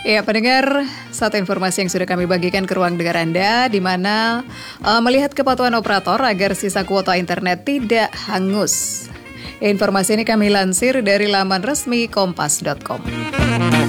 Ya, pendengar, satu informasi yang sudah kami bagikan ke ruang dengar Anda, di mana melihat kepatuhan operator agar sisa kuota internet tidak hangus. Informasi ini kami lansir dari laman resmi kompas.com.